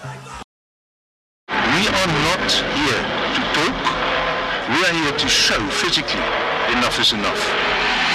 We are not here to talk. We are here to show physically enough is enough.